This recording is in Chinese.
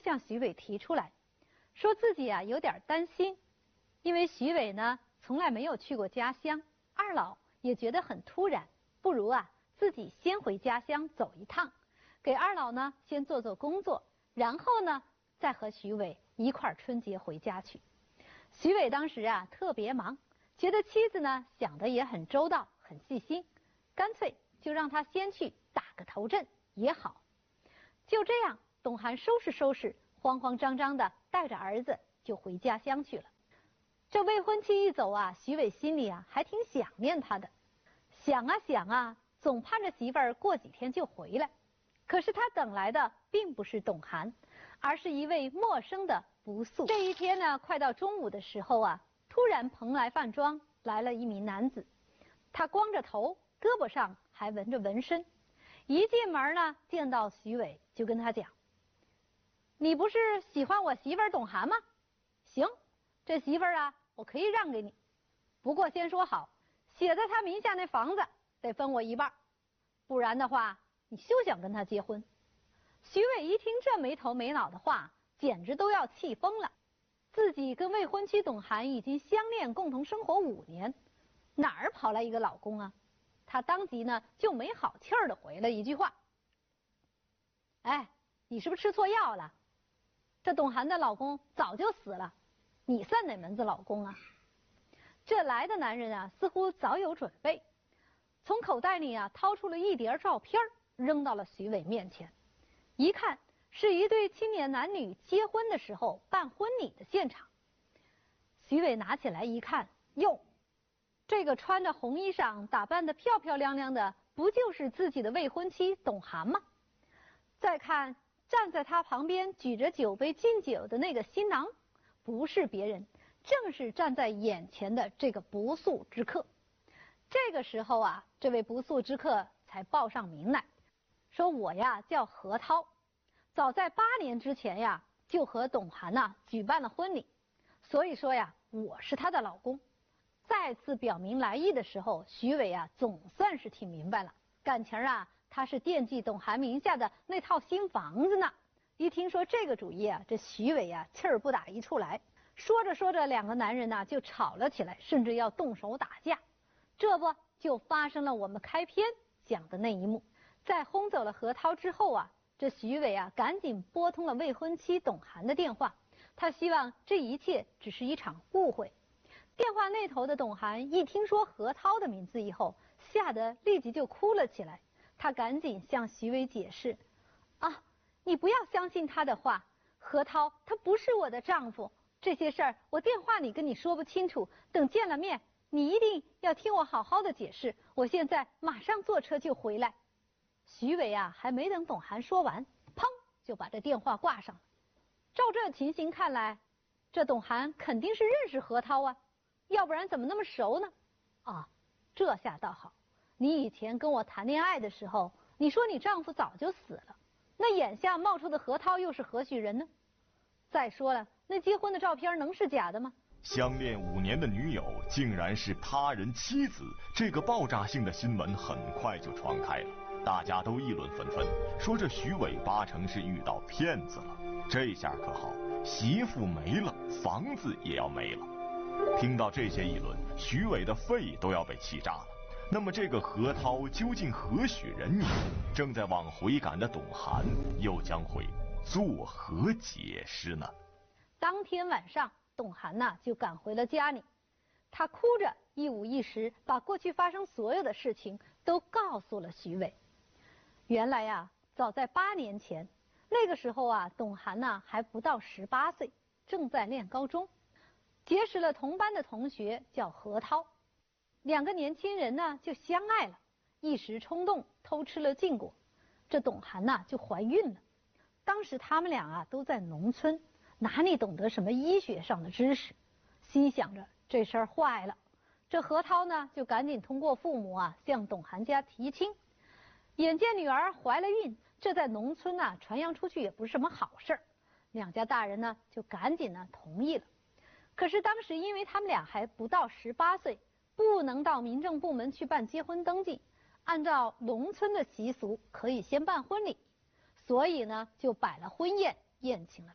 向徐伟提出来，说自己有点担心，因为徐伟呢从来没有去过家乡，二老也觉得很突然，不如自己先回家乡走一趟，给二老呢先做做工作，然后呢再和徐伟一块儿春节回家去。徐伟当时特别忙，觉得妻子呢想得也很周到，很细心，干脆就让他先去打个头阵也好。就这样，董涵收拾收拾，慌慌张张的带着儿子就回家乡去了。这未婚妻一走徐伟心里还挺想念他的，想啊，总盼着媳妇儿过几天就回来。可是他等来的并不是董涵，而是一位陌生的不速。这一天呢，快到中午的时候突然蓬莱饭庄来了一名男子，他光着头，胳膊上还纹着纹身。一进门呢，见到徐伟就跟他讲：“你不是喜欢我媳妇儿董涵吗？行，这媳妇儿我可以让给你，不过先说好，写在他名下那房子得分我一半，不然的话你休想跟他结婚。”徐伟一听这没头没脑的话，简直都要气疯了。自己跟未婚妻董涵已经相恋共同生活5年，哪儿跑来一个老公啊？他当即呢就没好气儿的回了一句话：“哎，你是不是吃错药了？这董涵的老公早就死了，你算哪门子老公啊？”这来的男人似乎早有准备，从口袋里掏出了一叠照片，扔到了徐伟面前。一看是一对青年男女结婚的时候办婚礼的现场。徐伟拿起来一看，哟，这个穿着红衣裳打扮得漂漂亮亮的，不就是自己的未婚妻董涵吗？再看站在他旁边举着酒杯敬酒的那个新郎，不是别人，正是站在眼前的这个不速之客。这个时候这位不速之客才报上名来，说我叫何涛，早在8年之前就和董涵举办了婚礼，所以说我是她的老公。再次表明来意的时候，徐伟总算是听明白了，感情他是惦记董涵名下的那套新房子呢。一听说这个主意这徐伟气儿不打一处来。说着说着，两个男人就吵了起来，甚至要动手打架。这不就发生了我们开篇讲的那一幕。在轰走了何涛之后这徐伟赶紧拨通了未婚妻董涵的电话，他希望这一切只是一场误会。电话那头的董涵一听说何涛的名字以后，吓得立即就哭了起来。他赶紧向徐伟解释：“你不要相信他的话，何涛他不是我的丈夫，这些事儿我电话里跟你说不清楚，等见了面你一定要听我好好的解释，我现在马上坐车就回来。”徐伟还没等董涵说完，砰就把这电话挂上了。照这情形看来，这董涵肯定是认识何涛要不然怎么那么熟呢？这下倒好，你以前跟我谈恋爱的时候，你说你丈夫早就死了，那眼下冒出的何涛又是何许人呢？再说了，那结婚的照片能是假的吗？ 相恋5年的女友竟然是他人妻子，这个爆炸性的新闻很快就传开了，大家都议论纷纷，说这徐伟8成是遇到骗子了。这下可好，媳妇没了，房子也要没了。听到这些议论，徐伟的肺都要被气炸了。那么这个何涛究竟何许人也？正在往回赶的董涵又将会作何解释呢？ 当天晚上，董涵就赶回了家里，他哭着一五一十把过去发生所有的事情都告诉了徐伟。原来早在8年前，那个时候董涵还不到18岁，正在念高中，结识了同班的同学叫何涛，两个年轻人就相爱了，一时冲动偷吃了禁果，这董涵就怀孕了。当时他们俩都在农村，哪里懂得什么医学上的知识，心想着这事儿坏了。这何涛就赶紧通过父母向董涵家提亲。眼见女儿怀了孕，这在农村传扬出去也不是什么好事儿，两家大人就赶紧同意了。可是当时因为他们俩还不到18岁，不能到民政部门去办结婚登记，按照农村的习俗可以先办婚礼，所以就摆了婚宴，宴请了